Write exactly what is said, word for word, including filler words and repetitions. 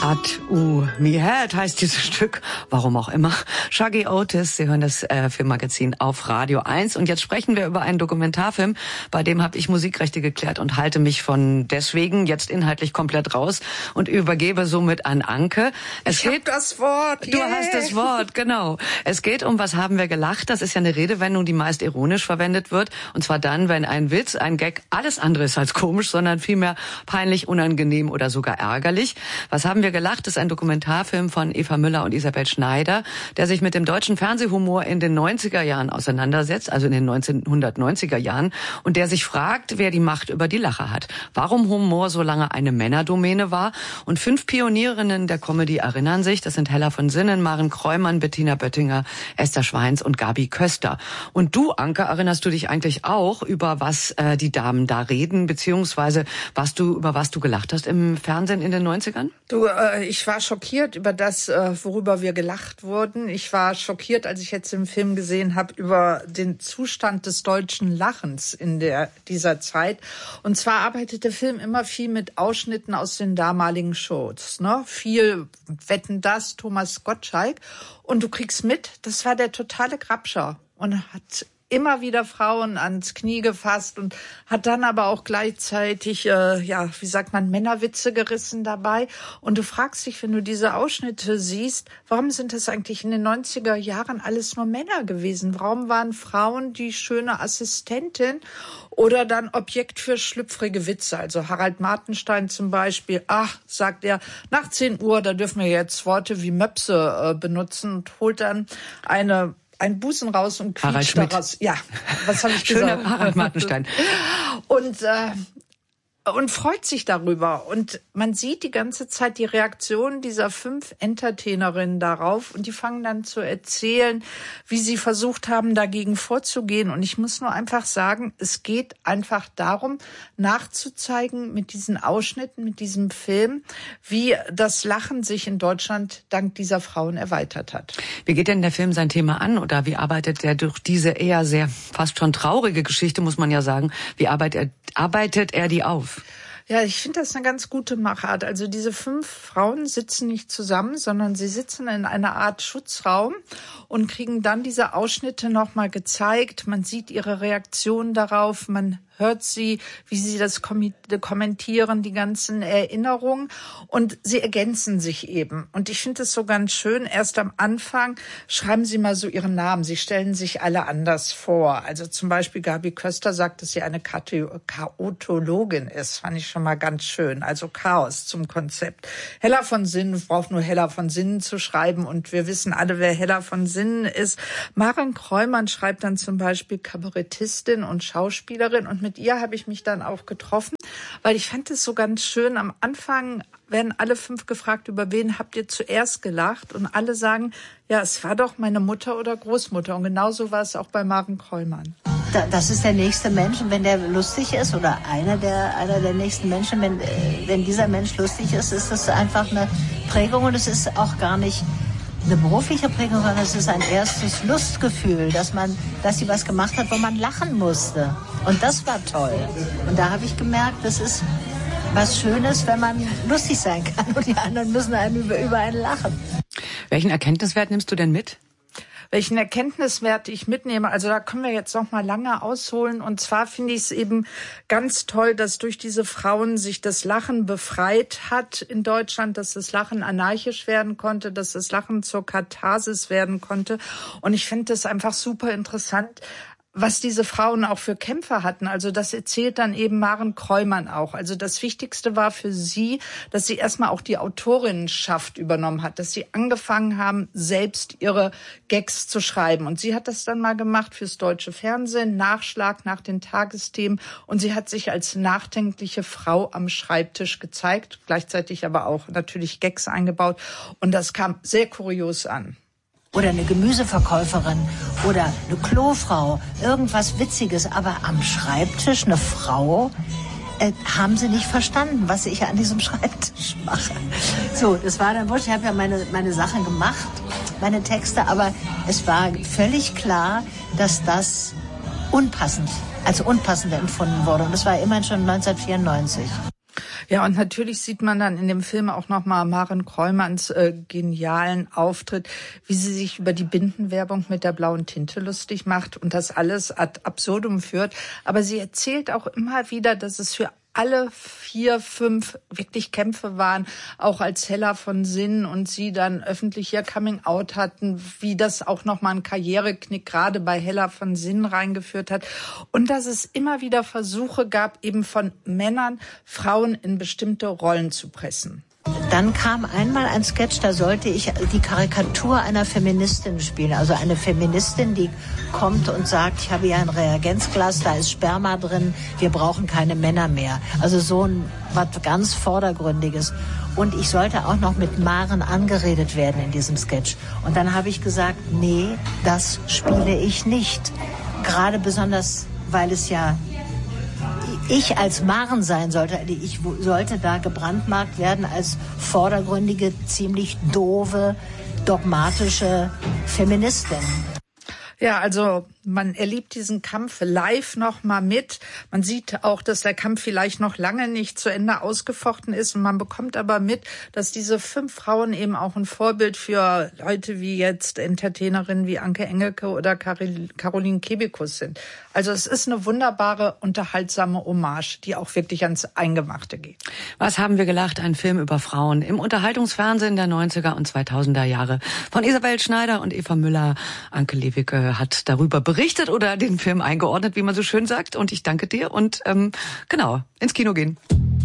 At U Me Head heißt dieses Stück, warum auch immer. Shuggie Otis, Sie hören das äh, Filmmagazin auf Radio eins. Und jetzt sprechen wir über einen Dokumentarfilm, bei dem habe ich Musikrechte geklärt und halte mich von deswegen jetzt inhaltlich komplett raus und übergebe somit an Anke. Es ich geht, hab das Wort. Du yeah. hast das Wort, genau. Es geht um Was haben wir gelacht? Das ist ja eine Redewendung, die meist ironisch verwendet wird. Und zwar dann, wenn ein Witz, ein Gag alles andere ist als komisch, sondern vielmehr peinlich, unangenehm oder sogar ärgerlich. Was haben wir gelacht, ist ein Dokumentarfilm von Eva Müller und Isabel Schneider, der sich mit dem deutschen Fernsehhumor in den neunziger Jahren auseinandersetzt, also in den neunzehnhundertneunziger Jahren, und der sich fragt, wer die Macht über die Lacher hat. Warum Humor so lange eine Männerdomäne war. Und fünf Pionierinnen der Comedy erinnern sich, das sind Hella von Sinnen, Maren Kreumann, Bettina Böttinger, Esther Schweins und Gabi Köster. Und du, Anke, erinnerst du dich eigentlich auch, über was äh, die Damen da reden, beziehungsweise was du, über was du gelacht hast im Fernsehen in den neunzigern? Du, äh, ich war schockiert über das, äh, worüber wir gelacht wurden. Ich war schockiert, als ich jetzt im Film gesehen habe, über den Zustand des deutschen Lachens in der dieser Zeit. Und zwar arbeitet der Film immer viel mit Ausschnitten aus den damaligen Shows. Ne? Viel Wetten, das, Thomas Gottschalk. Und du kriegst mit, das war der totale Grabscher und hat immer wieder Frauen ans Knie gefasst und hat dann aber auch gleichzeitig, äh, ja, wie sagt man, Männerwitze gerissen dabei. Und du fragst dich, wenn du diese Ausschnitte siehst, warum sind das eigentlich in den neunziger Jahren alles nur Männer gewesen? Warum waren Frauen die schöne Assistentin oder dann Objekt für schlüpfrige Witze? Also Harald Martenstein zum Beispiel, ach, sagt er, nach zehn Uhr, da dürfen wir jetzt Worte wie Möpse äh, benutzen und holt dann eine ein Busen raus und quietscht daraus. Ja, was habe ich gesagt? Schöner Harald Martenstein. Und äh, und freut sich darüber. Und man sieht die ganze Zeit die Reaktion dieser fünf Entertainerinnen darauf. Und die fangen dann zu erzählen, wie sie versucht haben, dagegen vorzugehen. Und ich muss nur einfach sagen, es geht einfach darum, nachzuzeigen mit diesen Ausschnitten, mit diesem Film, wie das Lachen sich in Deutschland dank dieser Frauen erweitert hat. Wie geht denn der Film sein Thema an? Oder wie arbeitet er durch diese eher sehr fast schon traurige Geschichte, muss man ja sagen, wie arbeitet er, arbeitet er die auf? Ja, ich finde das eine ganz gute Machart. Also diese fünf Frauen sitzen nicht zusammen, sondern sie sitzen in einer Art Schutzraum und kriegen dann diese Ausschnitte nochmal gezeigt. Man sieht ihre Reaktion darauf, man hört sie, wie sie das kommentieren, die ganzen Erinnerungen. Und sie ergänzen sich eben. Und ich finde es so ganz schön, erst am Anfang schreiben sie mal so ihren Namen. Sie stellen sich alle anders vor. Also zum Beispiel Gabi Köster sagt, dass sie eine Chaotologin ist. Fand ich schon mal ganz schön. Also Chaos zum Konzept. Hella von Sinnen braucht nur Hella von Sinnen zu schreiben. Und wir wissen alle, wer Hella von Sinnen ist. Maren Kreumann schreibt dann zum Beispiel Kabarettistin und Schauspielerin. Und mit Mit ihr habe ich mich dann auch getroffen, weil ich fand es so ganz schön. Am Anfang werden alle fünf gefragt, über wen habt ihr zuerst gelacht? Und alle sagen, ja, es war doch meine Mutter oder Großmutter. Und genauso war es auch bei Maren Kreumann. Das ist der nächste Mensch. Und wenn der lustig ist oder einer der, einer der nächsten Menschen, wenn, wenn dieser Mensch lustig ist, ist das einfach eine Prägung. Und es ist auch gar nicht eine berufliche Prägung, sondern es ist ein erstes Lustgefühl, dass man, dass sie was gemacht hat, wo man lachen musste. Und das war toll. Und da habe ich gemerkt, das ist was Schönes, wenn man lustig sein kann und die anderen müssen einem über, über einen lachen. Welchen Erkenntniswert nimmst du denn mit? Welchen Erkenntniswert ich mitnehme, also da können wir jetzt noch mal lange ausholen. Und zwar finde ich es eben ganz toll, dass durch diese Frauen sich das Lachen befreit hat in Deutschland, dass das Lachen anarchisch werden konnte, dass das Lachen zur Katharsis werden konnte. Und ich finde das einfach super interessant, was diese Frauen auch für Kämpfe hatten. Also das erzählt dann eben Maren Kreumann auch. Also das Wichtigste war für sie, dass sie erstmal auch die Autorinnenschaft übernommen hat, dass sie angefangen haben, selbst ihre Gags zu schreiben. Und sie hat das dann mal gemacht fürs deutsche Fernsehen, Nachschlag nach den Tagesthemen. Und sie hat sich als nachdenkliche Frau am Schreibtisch gezeigt, gleichzeitig aber auch natürlich Gags eingebaut. Und das kam sehr kurios an. Oder eine Gemüseverkäuferin oder eine Klofrau, irgendwas Witziges. Aber am Schreibtisch eine Frau, äh, haben sie nicht verstanden, was ich an diesem Schreibtisch mache. So, das war dann wurscht. Ich habe ja meine, meine Sachen gemacht, meine Texte, aber es war völlig klar, dass das unpassend, als unpassend empfunden wurde. Und das war immerhin schon neunzehnhundertvierundneunzig. Ja, und natürlich sieht man dann in dem Film auch nochmal Maren Kräumanns äh, genialen Auftritt, wie sie sich über die Bindenwerbung mit der blauen Tinte lustig macht und das alles ad absurdum führt. Aber sie erzählt auch immer wieder, dass es für alle vier, fünf wirklich Kämpfe waren, auch als Hella von Sinn und sie dann öffentlich ihr Coming-out hatten, wie das auch nochmal einen Karriereknick gerade bei Hella von Sinn reingeführt hat. Und dass es immer wieder Versuche gab, eben von Männern Frauen in bestimmte Rollen zu pressen. Dann kam einmal ein Sketch, da sollte ich die Karikatur einer Feministin spielen. Also eine Feministin, die kommt und sagt, ich habe hier ein Reagenzglas, da ist Sperma drin, wir brauchen keine Männer mehr. Also so ein was ganz Vordergründiges. Und ich sollte auch noch mit Maren angeredet werden in diesem Sketch. Und dann habe ich gesagt, nee, das spiele ich nicht. Gerade besonders, weil es ja ich als Maren sein sollte, ich sollte da gebrandmarkt werden als vordergründige, ziemlich doofe, dogmatische Feministin. Ja, also man erlebt diesen Kampf live noch mal mit. Man sieht auch, dass der Kampf vielleicht noch lange nicht zu Ende ausgefochten ist. Und man bekommt aber mit, dass diese fünf Frauen eben auch ein Vorbild für Leute wie jetzt Entertainerinnen wie Anke Engelke oder Caroline Kebekus sind. Also es ist eine wunderbare, unterhaltsame Hommage, die auch wirklich ans Eingemachte geht. Was haben wir gelacht? Ein Film über Frauen im Unterhaltungsfernsehen der neunziger und zweitausender Jahre. Von Isabel Schneider und Eva Müller. Anke Lewicke hat darüber berichtet oder den Film eingeordnet, wie man so schön sagt. Und ich danke dir und ähm, genau, ins Kino gehen.